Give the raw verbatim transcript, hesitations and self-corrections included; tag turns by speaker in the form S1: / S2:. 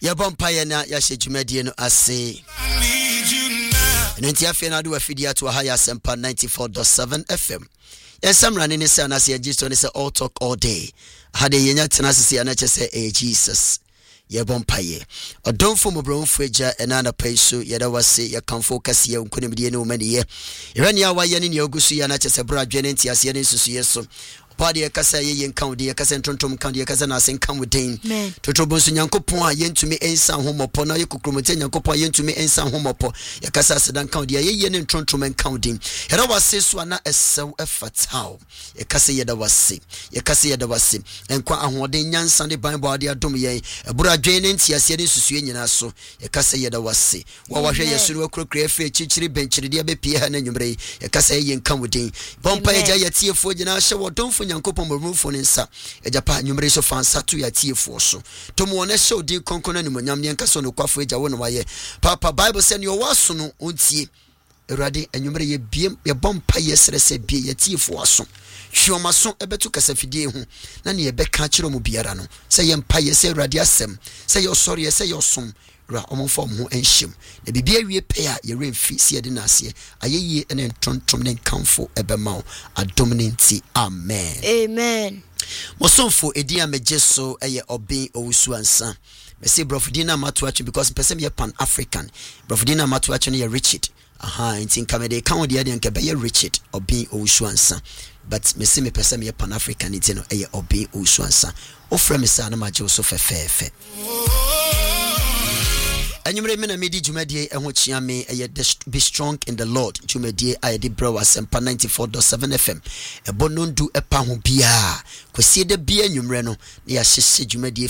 S1: Ya bompa ya na ya hye dwumadie no ase. Nenti afi na do afidi ato ha ya Sempa ninety-four point seven F M. Ya samra ne ne se na se register ne se all talk all day. Hade yenya tena se ya na che se eh Jesus. Ya bompa ye. Odonfo mobromfo eja ena na paiso ya da wase ya kanfo kase ya nkonimdie ne umani ye. Irani ya waye ne ne ogusu ya na che se bra dwene nti ase ye ne susu ye so. Padi yakasa ye yenkan de yakasa ntontom kan de yakasa na asenkan wuden totobo nso nyankopon a yentumi ensan homopo na yekukromote nyankopon a yentumi ensan homopo yakasa sedan kan de ye ye ne ntontom enkan wuden era wase so na esew efatao yakasa ye da wase yakasa ye da wase enkwa ahoden nyansa de ban bo ade adom ye ebura dwen ne ntiase de susue nyina so yakasa ye da wase wa wahwe yesuru akrokra efe chichiri benchiri de abepie ha na nwumre yakasa ye yenkan wuden bompa eja yetiefo nyina hye wodonfo nyankopon morumfo ne nsa ejapa nwumre so fansa to ya tiefo so to mo ne hye odin konkona ni monyam ne nka so no kwafo eja wo no waye papa bible say ne yo waso no ontie erade nwumre ye biem ye bompa ye srese bie ye tiefo aso hwoma so ebetu kasafidie hu na ne ye beka kire mo biara no say ye mpa ye say erade asem say yo sorry say yo som ra omonfo mo enhyem na bibia wie pe a ye remfi sie de na ase ayeye ene ntontom ne kanfo ebema adominanti amen
S2: amen
S1: mosomfo edi amejeso eye obin owusu ansa me say brofdina matuachi because person ye pan african brofdina matuachi ne ye Richard aha ntin kamede kan de de nke be ye Richard obin owusu ansa but me say me person ye pan african ntin no eye obin owusu ansa ofra me sa na maje so fefefe Anyumre mena medi dwumadie eho chiame eye be strong in the Lord dwumadie ayede brawa Sempa ninety-four point seven F M ebonondu epa ho bia kwesi de bia anyumre no na ya hyehye dwumadie